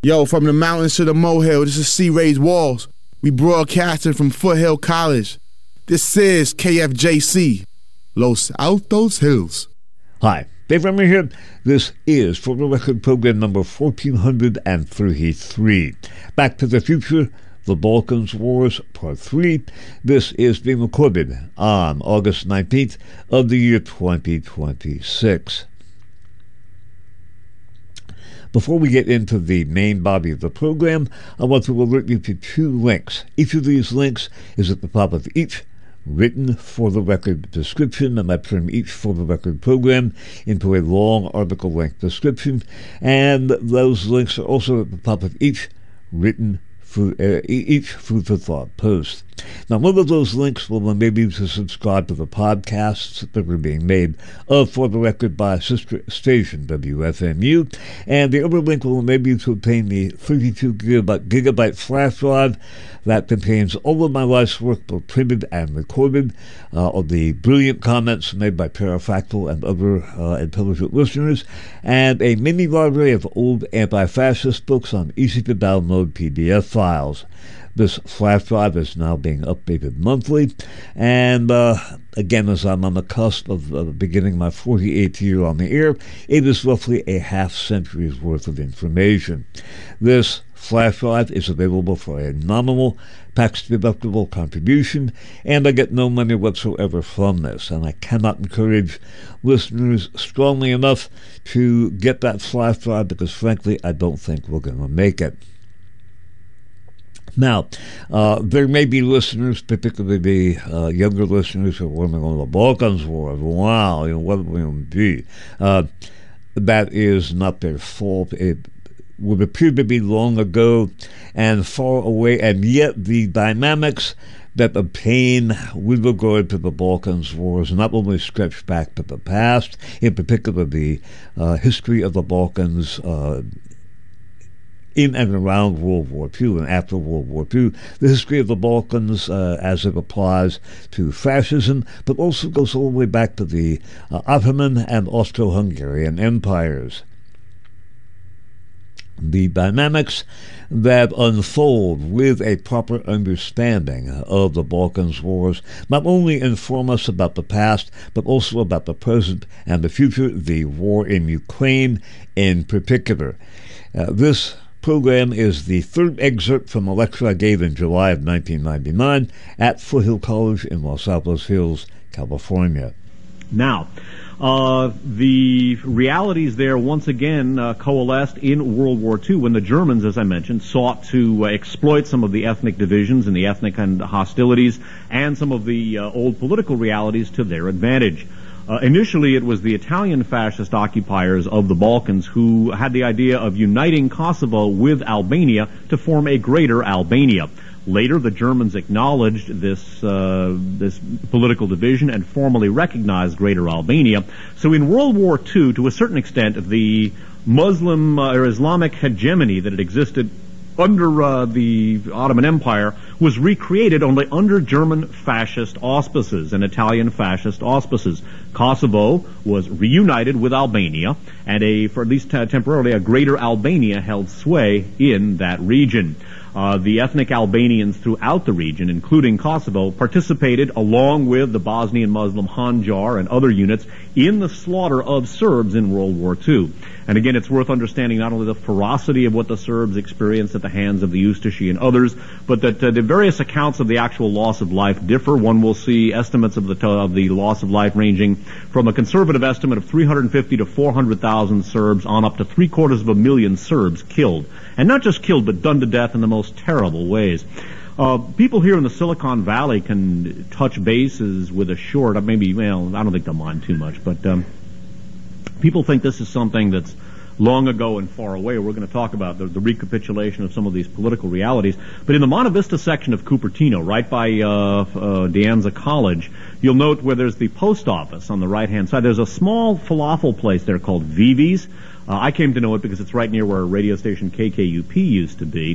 Yo, from the mountains to the molehill, this is Sea Ray's Walls. We broadcasting from Foothill College. This is KFJC, Los Altos Hills. Hi, Dave Remmer here. This is, for the record, program number 1433. Back to the Future, The Balkans Wars, Part 3. This is being recorded on August 19th of the year 2026. Before we get into the main body of the program, I want to alert you to two links. Each of these links is at the top of each written for the record description, and I turn each for the record program into a long article-length description, and those links are also at the top of each written each food for thought post. Now, one of those links will enable you to subscribe to the podcasts that are being made For the Record by sister station WFMU, and the other link will enable you to obtain the 32 gigabyte flash drive that contains all of my life's work, both printed and recorded, of the brilliant comments made by Parafractal and other intelligent listeners, and a mini library of old anti-fascist books on easy-to-download PDF files. This flash drive is now being updated monthly, and again, as I'm on the cusp of beginning my 48th year on the air, it is roughly a half-century's worth of information. This flash drive is available for a nominal tax-deductible contribution, and I get no money whatsoever from this, and I cannot encourage listeners strongly enough to get that flash drive because, frankly, I don't think we're going to make it. Now, there may be listeners, particularly the younger listeners who are wondering on the Balkans War. Wow, what are we going to do? That is not their fault. It would appear to be long ago and far away, and yet the dynamics that obtain with regard to the Balkans Wars not only stretch back to the past, in particular the history of the Balkans in and around World War II and after World War II, the history of the Balkans as it applies to fascism, but also goes all the way back to the Ottoman and Austro-Hungarian empires. The dynamics that unfold with a proper understanding of the Balkans Wars not only inform us about the past, but also about the present and the future, the war in Ukraine in particular. This program is the third excerpt from a lecture I gave in July of 1999 at Foothill College in Los Altos Hills, California. Now, the realities there once again coalesced in World War II when the Germans, as I mentioned, sought to exploit some of the ethnic divisions and the ethnic hostilities and some of the old political realities to their advantage. Initially, it was the Italian fascist occupiers of the Balkans who had the idea of uniting Kosovo with Albania to form a greater Albania. Later, the Germans acknowledged this political division and formally recognized Greater Albania. So in World War II, to a certain extent, the Muslim or Islamic hegemony that had existed under the Ottoman Empire was recreated only under German fascist auspices and Italian fascist auspices. Kosovo was reunited with Albania, and for at least temporarily, a Greater Albania held sway in that region. The ethnic Albanians throughout the region, including Kosovo, participated along with the Bosnian Muslim Handjar and other units in the slaughter of Serbs in World War II. And again, it's worth understanding not only the ferocity of what the Serbs experienced at the hands of the Ustashi and others, but that the various accounts of the actual loss of life differ. One will see estimates of the loss of life ranging from a conservative estimate of 350 to 400,000 Serbs on up to 750,000 Serbs killed. And not just killed, but done to death in the most terrible ways. People here in the Silicon Valley can touch bases with a short, I don't think they'll mind too much, but people think this is something that's long ago and far away. We're going to talk about the recapitulation of some of these political realities. But in the Monte Vista section of Cupertino, right by De Anza College, you'll note where there's the post office on the right-hand side. There's a small falafel place there called Vivi's. I came to know it because it's right near where radio station KKUP used to be.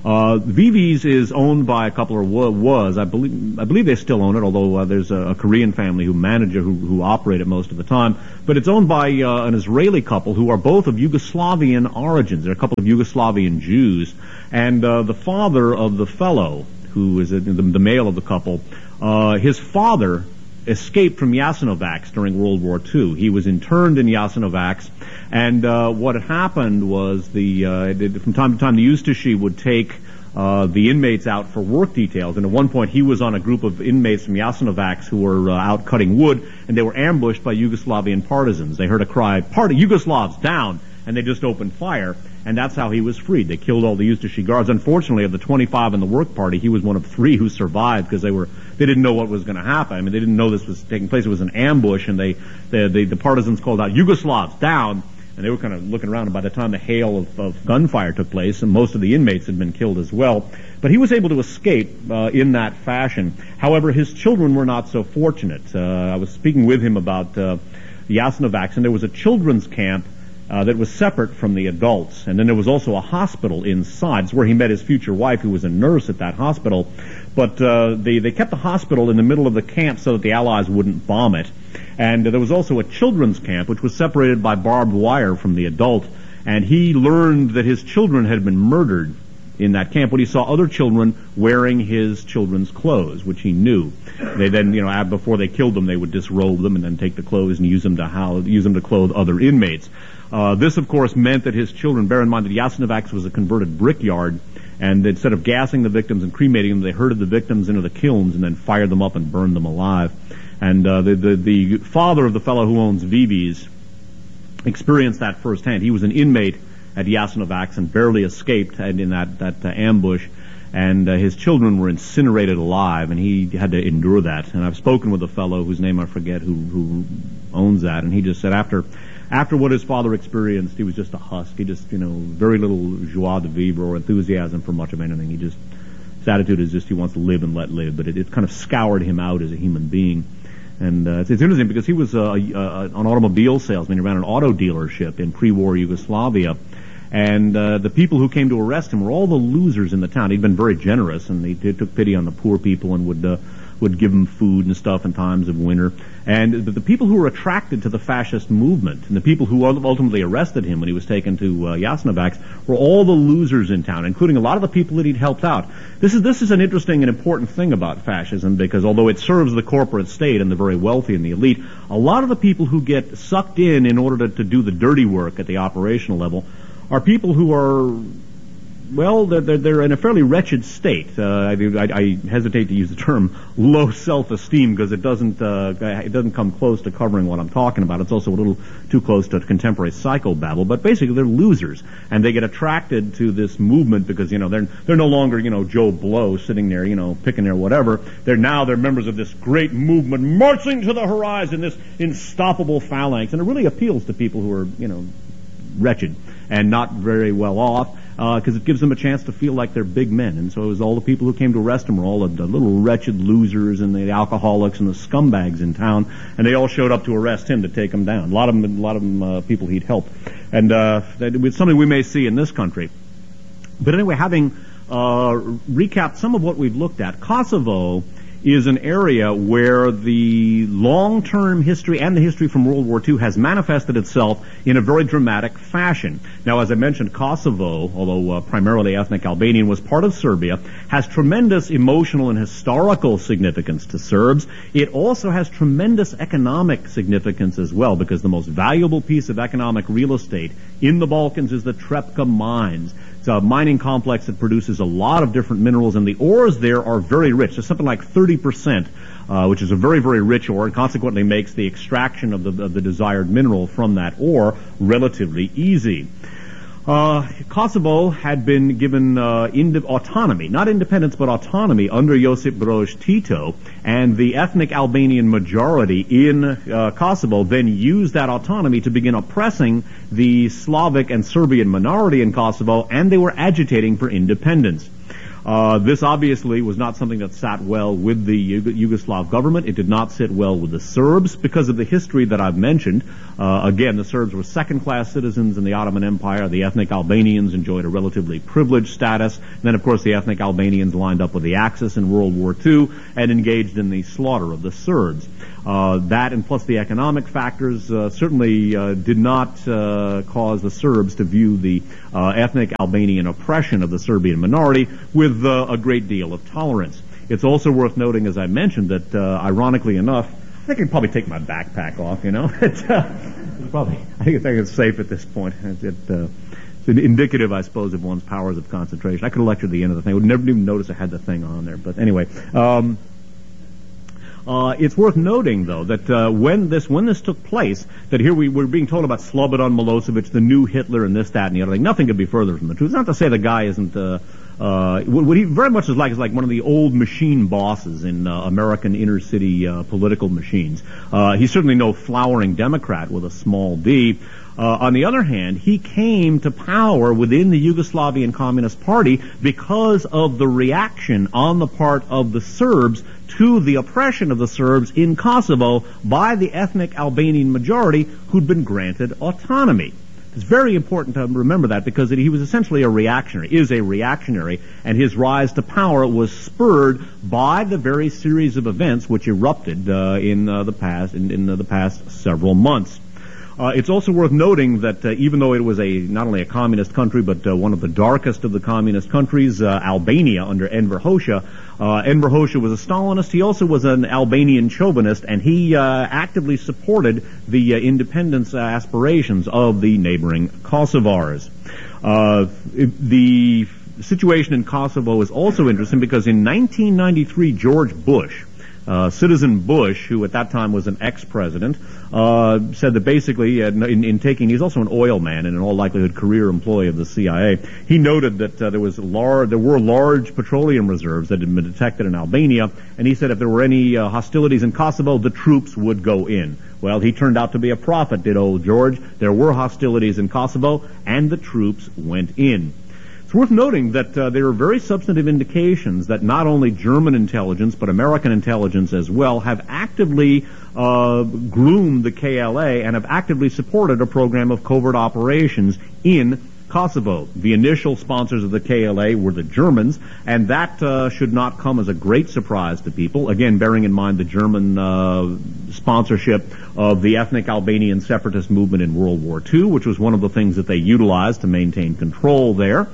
Vivi's is owned by a couple, or was, I believe they still own it, although there's a Korean family who operate it most of the time. But it's owned by an Israeli couple who are both of Yugoslavian origins. They're a couple of Yugoslavian Jews. And the father of the fellow, who is the male of the couple, his father escaped from Jasenovac during World War II. He was interned in Jasenovac, and what had happened was from time to time the Ustashi would take the inmates out for work details, and at one point he was on a group of inmates from Jasenovac who were out cutting wood, and they were ambushed by Yugoslavian partisans. They heard a cry, Yugoslavs, down! And they just opened fire, and that's how he was freed. They killed all the Ustashi guards. Unfortunately, of the 25 in the work party, he was one of 3 who survived because they didn't know what was going to happen. I mean, they didn't know this was taking place. It was an ambush, and the partisans called out, Yugoslavs, down! And they were kind of looking around, and by the time the hail of gunfire took place, and most of the inmates had been killed as well. But he was able to escape in that fashion. However, his children were not so fortunate. I was speaking with him about Jasenovac, and there was a children's camp that was separate from the adults. And then there was also a hospital inside. It's where he met his future wife, who was a nurse at that hospital. But they kept the hospital in the middle of the camp so that the Allies wouldn't bomb it. And there was also a children's camp, which was separated by barbed wire from the adult. And he learned that his children had been murdered in that camp when he saw other children wearing his children's clothes, which he knew. They then, before they killed them, they would disrobe them and then take the clothes and use them to clothe other inmates. This, of course, meant that his children, bear in mind that Jasenovac was a converted brickyard, and instead of gassing the victims and cremating them, they herded the victims into the kilns and then fired them up and burned them alive. And the father of the fellow who owns Vivi's experienced that firsthand. He was an inmate at Jasenovac and barely escaped in that ambush, and his children were incinerated alive, and he had to endure that. And I've spoken with a fellow whose name I forget who owns that, and he just said after what his father experienced, he was just a husk. He just, very little joie de vivre or enthusiasm for much of anything. His attitude is just he wants to live and let live, but it kind of scoured him out as a human being. And it's interesting because he was an automobile salesman. He ran an auto dealership in pre-war Yugoslavia. And the people who came to arrest him were all the losers in the town. He'd been very generous, and he took pity on the poor people and would give them food and stuff in times of winter. And the people who were attracted to the fascist movement and the people who ultimately arrested him when he was taken to Jasenovac were all the losers in town, including a lot of the people that he'd helped out. This is an interesting and important thing about fascism, because although it serves the corporate state and the very wealthy and the elite, a lot of the people who get sucked in order to do the dirty work at the operational level are people who are, well, they're in a fairly wretched state. I hesitate to use the term low self-esteem because it doesn't come close to covering what I'm talking about. It's also a little too close to contemporary psychobabble. But basically, they're losers, and they get attracted to this movement because they're no longer Joe Blow sitting there picking their whatever. They're members of this great movement marching to the horizon, this unstoppable phalanx, and it really appeals to people who are wretched and not very well off, because it gives them a chance to feel like they're big men. And so it was all the people who came to arrest him were all the little wretched losers and the alcoholics and the scumbags in town, and they all showed up to arrest him to take him down. A lot of them people he'd helped. And it's something we may see in this country. But anyway, having recapped some of what we've looked at, Kosovo is an area where the long-term history and the history from World War II has manifested itself in a very dramatic fashion. Now, as I mentioned, Kosovo, although primarily ethnic Albanian, was part of Serbia, has tremendous emotional and historical significance to Serbs. It also has tremendous economic significance as well, because the most valuable piece of economic real estate in the Balkans is the Trepka mines. It's a mining complex that produces a lot of different minerals, and the ores there are very rich. There's something like 30%, which is a very, very rich ore, and consequently makes the extraction of the desired mineral from that ore relatively easy. Kosovo had been given autonomy, not independence, but autonomy under Josip Broz Tito, and the ethnic Albanian majority in Kosovo then used that autonomy to begin oppressing the Slavic and Serbian minority in Kosovo, and they were agitating for independence. This obviously was not something that sat well with the Yugoslav government. It did not sit well with the Serbs because of the history that I've mentioned. Again, the Serbs were second-class citizens in the Ottoman Empire. The ethnic Albanians enjoyed a relatively privileged status. And then, of course, the ethnic Albanians lined up with the Axis in World War II and engaged in the slaughter of the Serbs. That and plus the economic factors certainly did not cause the Serbs to view the ethnic Albanian oppression of the Serbian minority with a great deal of tolerance. It's also worth noting, as I mentioned, that ironically enough, I think I could probably take my backpack off, you know. I think it's safe at this point. It's indicative, I suppose, of one's powers of concentration. I could have lectured the end of the thing. I would never even notice I had the thing on there. But anyway, it's worth noting, though, that when this took place, that here we were being told about Slobodan Milosevic, the new Hitler, and this, that, and the other thing. Nothing could be further from the truth. It's not to say the guy isn't what he very much is like one of the old machine bosses in American inner-city political machines. He's certainly no flowering Democrat with a small d. On the other hand, he came to power within the Yugoslavian Communist Party because of the reaction on the part of the Serbs to the oppression of the Serbs in Kosovo by the ethnic Albanian majority who'd been granted autonomy. It's very important to remember that because he was essentially a reactionary, and his rise to power was spurred by the very series of events which erupted in the past several months. It's also worth noting that even though it was not only a communist country, but one of the darkest of the communist countries, Albania under Enver Hoxha, Enver Hoxha was a Stalinist. He also was an Albanian chauvinist, and he actively supported the independence aspirations of the neighboring Kosovars. The situation in Kosovo is also interesting because in 1993, George Bush, Citizen Bush, who at that time was an ex-president, said that basically, he's also an oil man and in all likelihood career employee of the CIA. He noted that there were large petroleum reserves that had been detected in Albania, and he said if there were any hostilities in Kosovo, the troops would go in. Well, he turned out to be a prophet, did old George. There were hostilities in Kosovo, and the troops went in. It's worth noting that there are very substantive indications that not only German intelligence, but American intelligence as well, have actively groomed the KLA and have actively supported a program of covert operations in Kosovo. The initial sponsors of the KLA were the Germans, and that should not come as a great surprise to people. Again, bearing in mind the German sponsorship of the ethnic Albanian separatist movement in World War II, which was one of the things that they utilized to maintain control there.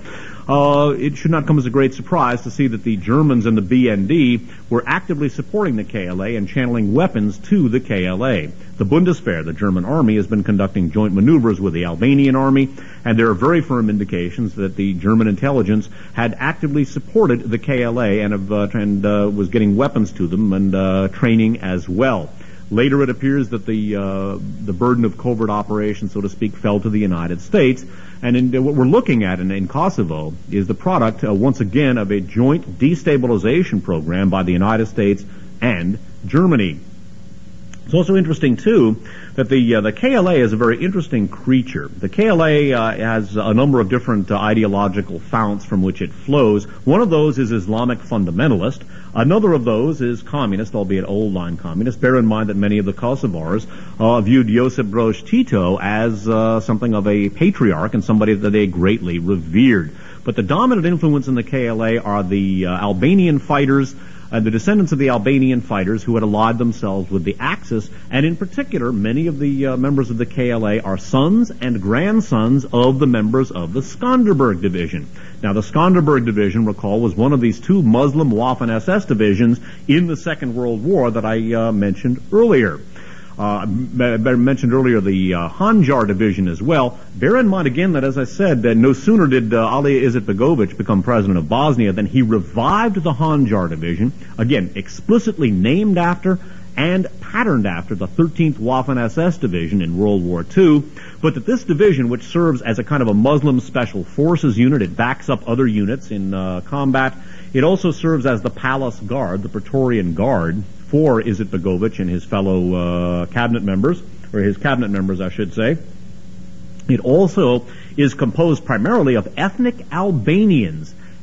It should not come as a great surprise to see that the Germans and the BND were actively supporting the KLA and channeling weapons to the KLA. The Bundeswehr, the German army, has been conducting joint maneuvers with the Albanian army, and there are very firm indications that the German intelligence had actively supported the KLA and was getting weapons to them and training as well. Later, it appears that the burden of covert operations, so to speak, fell to the United States. And what we're looking at in Kosovo is the product, once again, of a joint destabilization program by the United States and Germany. It's also interesting, too, that the KLA is a very interesting creature. The KLA has a number of different ideological founts from which it flows. One of those is Islamic fundamentalist. Another of those is communist, albeit old-line communist. Bear in mind that many of the Kosovars viewed Josip Broz Tito as something of a patriarch and somebody that they greatly revered. But the dominant influence in the KLA are the Albanian fighters, the descendants of the Albanian fighters who had allied themselves with the Axis, and in particular, many of the members of the KLA are sons and grandsons of the members of the Skanderberg Division. Now, the Skanderberg Division, recall, was one of these two Muslim Waffen-SS divisions in the Second World War that I mentioned earlier. I mentioned earlier the Handjar Division as well. Bear in mind again that, as I said, no sooner did Ali Izetbegovic become president of Bosnia than he revived the Handjar Division, again, explicitly named after and patterned after the 13th Waffen-SS Division in World War II, but that this division, which serves as a kind of a Muslim special forces unit, it backs up other units in combat. It also serves as the Palace Guard, the Praetorian Guard, for Izetbegovic and his fellow cabinet members, or his cabinet members, I should say. It also is composed primarily of ethnic Albanians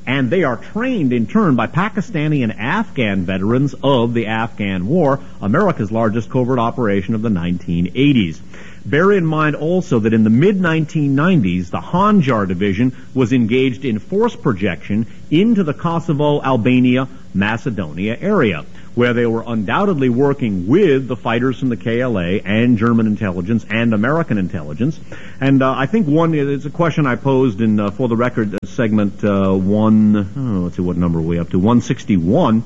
and they are trained in turn by Pakistani and Afghan veterans of the Afghan War, America's largest covert operation of the 1980s. Bear in mind also that in the mid-1990s, the Hanjar Division was engaged in force projection into the Kosovo, Albania, Macedonia area, where they were undoubtedly working with the fighters from the KLA and German intelligence and American intelligence. And I think it's a question I posed in For the Record segment let's see, what number are we up to? 161.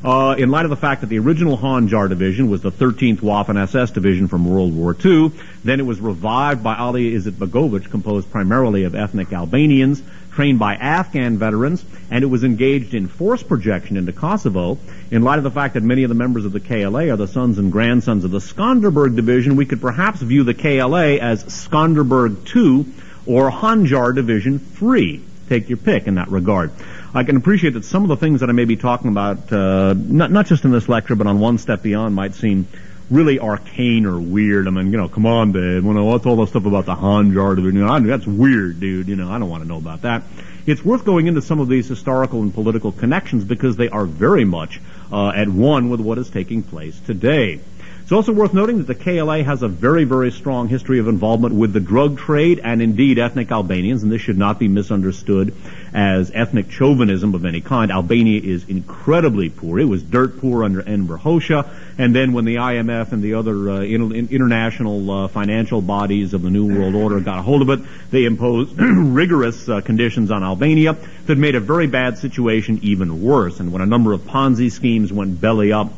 In light of the fact that the original Hanjar Division was the 13th Waffen-SS Division from World War II, then it was revived by Ali Izetbegovic, composed primarily of ethnic Albanians, trained by Afghan veterans, and it was engaged in force projection into Kosovo. In light of the fact that many of the members of the KLA are the sons and grandsons of the Skanderberg Division, we could perhaps view the KLA as Skanderberg II or Hanjar Division III. Take your pick in that regard. I can appreciate that some of the things that I may be talking about, not just in this lecture, but on One Step Beyond, might seem really arcane or weird. I mean, come on, Dave. What's all that stuff about the Hanjar Division? That's weird, dude. I don't want to know about that. It's worth going into some of these historical and political connections because they are very much at one with what is taking place today. It's also worth noting that the KLA has a very, very strong history of involvement with the drug trade and indeed ethnic Albanians, and this should not be misunderstood as ethnic chauvinism of any kind. Albania is incredibly poor. It was dirt poor under Enver Hoxha, and then when the IMF and the other international financial bodies of the New World Order got a hold of it, they imposed rigorous conditions on Albania that made a very bad situation even worse. And when a number of Ponzi schemes went belly up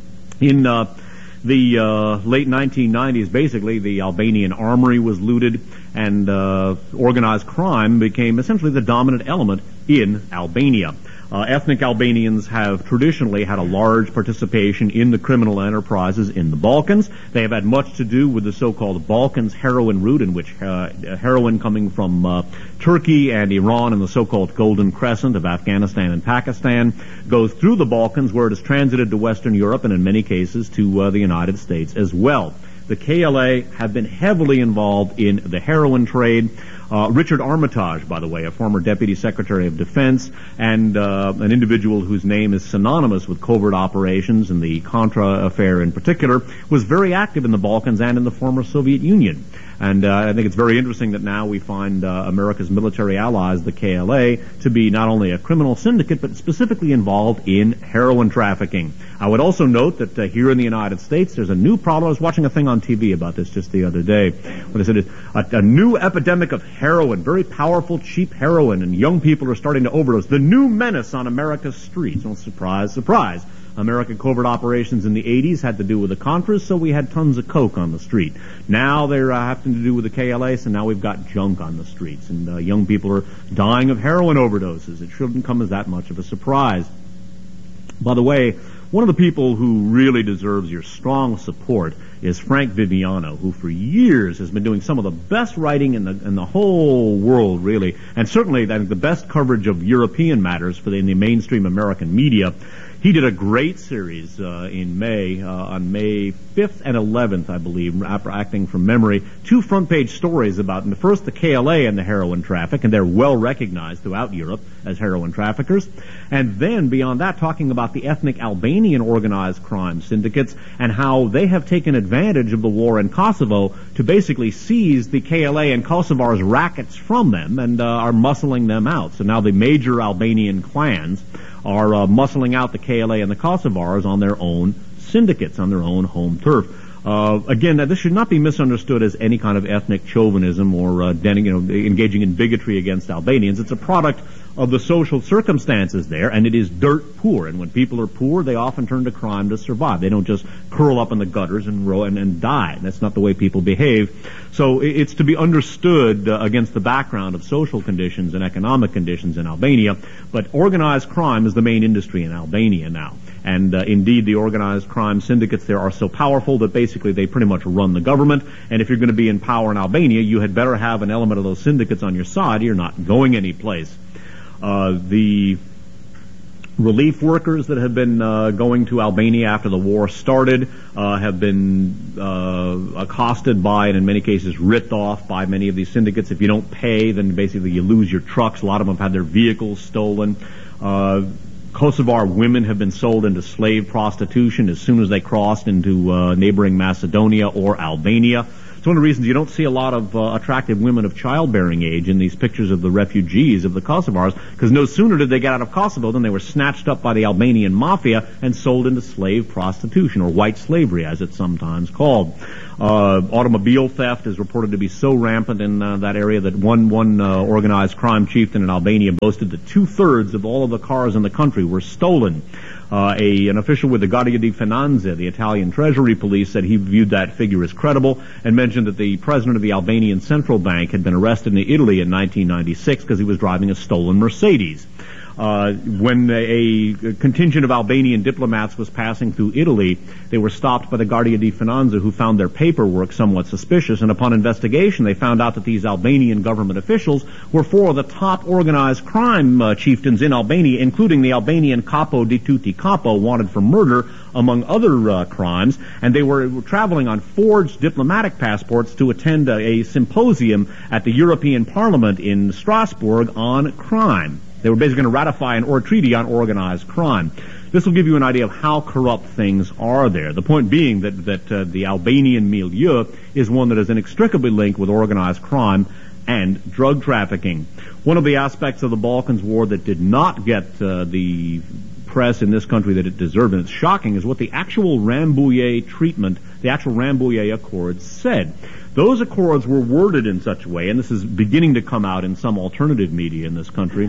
in the late 1990s, basically, the Albanian armory was looted, and organized crime became essentially the dominant element in Albania. Ethnic Albanians have traditionally had a large participation in the criminal enterprises in the Balkans. They have had much to do with the so-called Balkans heroin route, in which heroin coming from Turkey and Iran and the so-called Golden Crescent of Afghanistan and Pakistan goes through the Balkans, where it is transited to Western Europe and in many cases to the United States as well. The KLA have been heavily involved in the heroin trade. Richard Armitage, by the way, a former Deputy Secretary of Defense and an individual whose name is synonymous with covert operations and the Contra affair in particular, was very active in the Balkans and in the former Soviet Union. And I think it's very interesting that now we find America's military allies, the KLA, to be not only a criminal syndicate, but specifically involved in heroin trafficking. I would also note that here in the United States, there's a new problem. I was watching a thing on TV about this just the other day. When they said a new epidemic of heroin, very powerful, cheap heroin, and young people are starting to overdose. The new menace on America's streets. Well, surprise, surprise. American covert operations in the 80s had to do with the Contras, so we had tons of coke on the street. Now they're having to do with the KLA, so now we've got junk on the streets, and young people are dying of heroin overdoses. It shouldn't come as that much of a surprise. By the way, one of the people who really deserves your strong support is Frank Viviano, who for years has been doing some of the best writing in the whole world, really, and certainly I think the best coverage of European matters in the mainstream American media. He did a great series in May, on May 5th and 11th, I believe, acting from memory, 2 front-page stories about, first, the KLA and the heroin traffic, and they're well recognized throughout Europe as heroin traffickers, and then, beyond that, talking about the ethnic Albanian organized crime syndicates and how they have taken advantage of the war in Kosovo to basically seize the KLA and Kosovars' rackets from them and are muscling them out. So now the major Albanian clans are muscling out the KLA and the Kosovars on their own syndicates, on their own home turf. Again, this should not be misunderstood as any kind of ethnic chauvinism or engaging in bigotry against Albanians. It's a product of the social circumstances there, and it is dirt poor. And when people are poor, they often turn to crime to survive. They don't just curl up in the gutters and die. That's not the way people behave. So it's to be understood against the background of social conditions and economic conditions in Albania. But organized crime is the main industry in Albania now. And indeed, the organized crime syndicates there are so powerful that basically they pretty much run the government. And if you're going to be in power in Albania, you had better have an element of those syndicates on your side. You're not going anyplace. The Relief workers that have been going to Albania after the war started have been accosted by, and in many cases ripped off by many of these syndicates. If you don't pay, then basically you lose your trucks. A lot of them have had their vehicles stolen. Kosovar women have been sold into slave prostitution as soon as they crossed into neighboring Macedonia or Albania. It's one of the reasons you don't see a lot of attractive women of childbearing age in these pictures of the refugees of the Kosovars, because no sooner did they get out of Kosovo than they were snatched up by the Albanian mafia and sold into slave prostitution, or white slavery as it's sometimes called. Automobile theft is reported to be so rampant in that area that one organized crime chieftain in Albania boasted that 2/3 of all of the cars in the country were stolen. An official with the Guardia di Finanza, the Italian Treasury Police, said he viewed that figure as credible and mentioned that the president of the Albanian Central Bank had been arrested in Italy in 1996 because he was driving a stolen Mercedes. When a contingent of Albanian diplomats was passing through Italy, they were stopped by the Guardia di Finanza, who found their paperwork somewhat suspicious, and upon investigation they found out that these Albanian government officials were four of the top organized crime chieftains in Albania, including the Albanian Capo di Tutti Capo, wanted for murder, among other crimes, and they were traveling on forged diplomatic passports to attend a symposium at the European Parliament in Strasbourg on crime. They were basically going to ratify a treaty on organized crime. This will give you an idea of how corrupt things are there. The point being that the Albanian milieu is one that is inextricably linked with organized crime and drug trafficking. One of the aspects of the Balkans War that did not get the press in this country that it deserved, and it's shocking, is what the actual Rambouillet treatment, the actual Rambouillet Accords said. Those accords were worded in such a way, and this is beginning to come out in some alternative media in this country.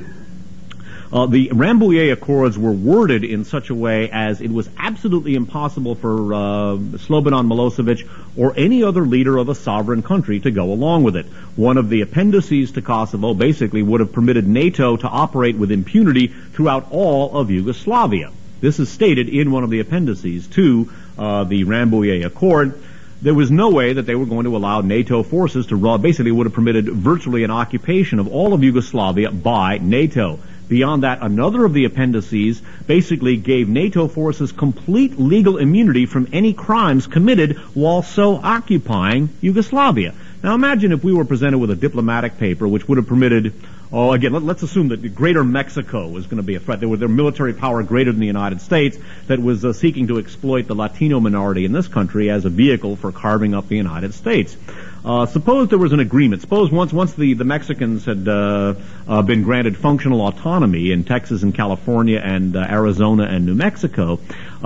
The Rambouillet Accords were worded in such a way as it was absolutely impossible for Slobodan Milosevic or any other leader of a sovereign country to go along with it. One of the appendices to Kosovo basically would have permitted NATO to operate with impunity throughout all of Yugoslavia. This is stated in one of the appendices to the Rambouillet Accord. There was no way that they were going to allow NATO forces to run. Basically, it would have permitted virtually an occupation of all of Yugoslavia by NATO. Beyond that, another of the appendices basically gave NATO forces complete legal immunity from any crimes committed while so occupying Yugoslavia. Now imagine if we were presented with a diplomatic paper which would have permitted, let's assume that Greater Mexico was going to be a threat. There was their military power greater than the United States that was seeking to exploit the Latino minority in this country as a vehicle for carving up the United States. Suppose there was an agreement. Suppose once the Mexicans had been granted functional autonomy in Texas and California and Arizona and New Mexico,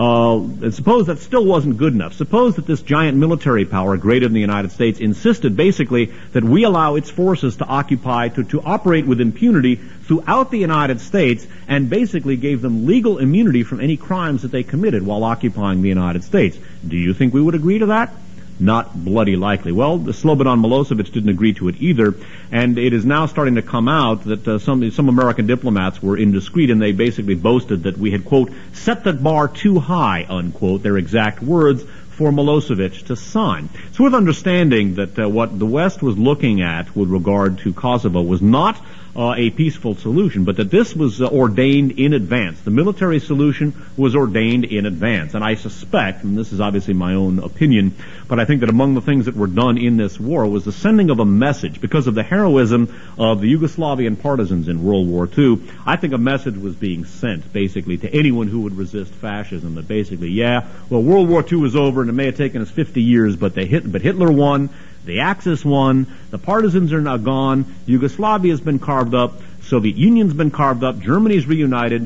and suppose that still wasn't good enough. Suppose that this giant military power greater than the United States insisted basically that we allow its forces to occupy, to operate with impunity throughout the United States, and basically gave them legal immunity from any crimes that they committed while occupying the United States. Do you think we would agree to that? Not bloody likely. Well, Slobodan Milosevic didn't agree to it either, and it is now starting to come out that some American diplomats were indiscreet, and they basically boasted that we had, quote, set the bar too high, unquote, their exact words, for Milosevic to sign. It's worth understanding that what the West was looking at with regard to Kosovo was not a peaceful solution, but that this was ordained in advance. The military solution was ordained in advance. And I suspect, and this is obviously my own opinion, but I think that among the things that were done in this war was the sending of a message. Because of the heroism of the Yugoslavian partisans in World War II, I think a message was being sent, basically, to anyone who would resist fascism, that basically, World War II is over, and it may have taken us 50 years, but Hitler won. The Axis won, the partisans are now gone, Yugoslavia has been carved up, Soviet Union's been carved up, Germany's reunited,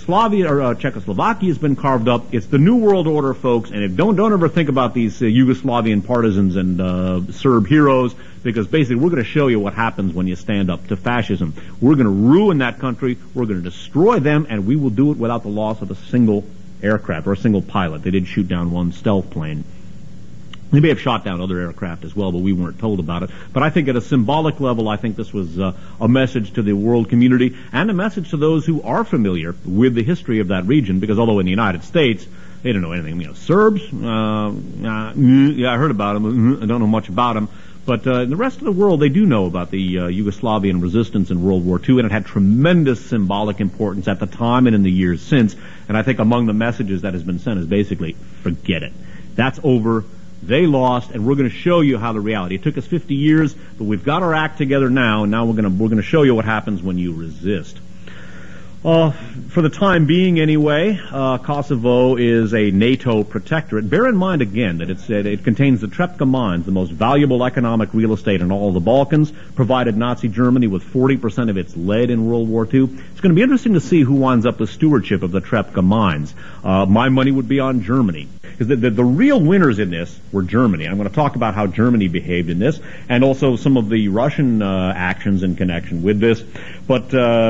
Czechoslovakia has been carved up. It's the New World Order, folks, and don't ever think about these Yugoslavian partisans and Serb heroes, because basically we're going to show you what happens when you stand up to fascism. We're going to ruin that country, we're going to destroy them, and we will do it without the loss of a single aircraft or a single pilot. They did shoot down one stealth plane. They may have shot down other aircraft as well, but we weren't told about it. But I think at a symbolic level, I think this was a message to the world community and a message to those who are familiar with the history of that region, because although in the United States, they don't know anything. Serbs, I heard about them. I don't know much about them. But in the rest of the world, they do know about the Yugoslavian resistance in World War II, and it had tremendous symbolic importance at the time and in the years since. And I think among the messages that has been sent is basically, forget it. That's over. They lost, and we're going to show you how the reality. It took us 50 years, but we've got our act together now, and now we're going to show you what happens when you resist. For the time being, anyway, Kosovo is a NATO protectorate. Bear in mind again that it contains the Trepka mines, the most valuable economic real estate in all of the Balkans, provided Nazi Germany with 40% of its lead in World War II. It's going to be interesting to see who winds up with stewardship of the Trepka mines. My money would be on Germany. Because the real winners in this were Germany. I'm going to talk about how Germany behaved in this, and also some of the Russian actions in connection with this. But